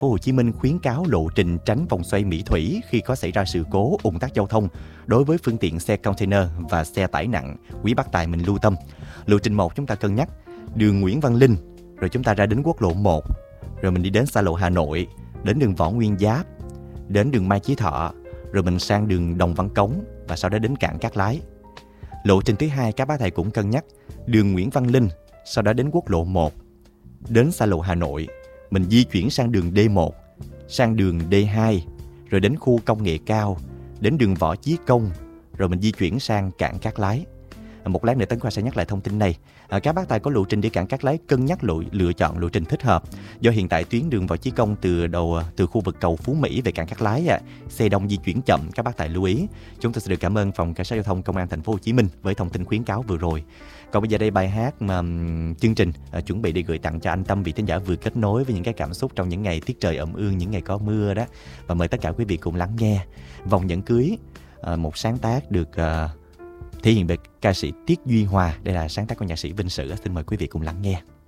phố Hồ Chí Minh khuyến cáo lộ trình tránh vòng xoay Mỹ Thủy khi có xảy ra sự cố ùn tắc giao thông đối với phương tiện xe container và xe tải nặng. Quý bác tài mình lưu tâm. Lộ trình 1 chúng ta cân nhắc đường Nguyễn Văn Linh, rồi chúng ta ra đến quốc lộ 1, rồi mình đi đến xa lộ Hà Nội, đến đường Võ Nguyên Giáp, đến đường Mai Chí Thọ, rồi mình sang đường Đồng Văn Cống và sau đó đến cảng Cát Lái. Lộ trình thứ 2 các bác thầy cũng cân nhắc đường Nguyễn Văn Linh, sau đó đến quốc lộ 1, đến xa lộ Hà Nội, mình di chuyển sang đường D1, sang đường D2, rồi đến khu công nghệ cao, đến đường Võ Chí Công, rồi mình di chuyển sang cảng Cát Lái. Một lát nữa Tấn Khoa sẽ nhắc lại thông tin này. Các bác tài có lộ trình đi cảng Cát Lái cân nhắc lựa chọn lộ trình thích hợp. Do hiện tại tuyến đường Võ Chí Công từ khu vực cầu Phú Mỹ về cảng Cát Lái xe đông di chuyển chậm, các bác tài lưu ý. Chúng tôi sẽ được cảm ơn phòng cảnh sát giao thông công an thành phố Hồ Chí Minh với thông tin khuyến cáo vừa rồi. Còn bây giờ đây bài hát mà chương trình chuẩn bị để gửi tặng cho anh Tâm, vị thính giả vừa kết nối với những cái cảm xúc trong những ngày tiết trời ẩm ương, những ngày có mưa đó. Và mời tất cả quý vị cùng lắng nghe Vòng Nhẫn Cưới, một sáng tác được thể hiện bởi ca sĩ Tiết Duy Hòa. Đây là sáng tác của nhạc sĩ Vinh Sử. Xin mời quý vị cùng lắng nghe.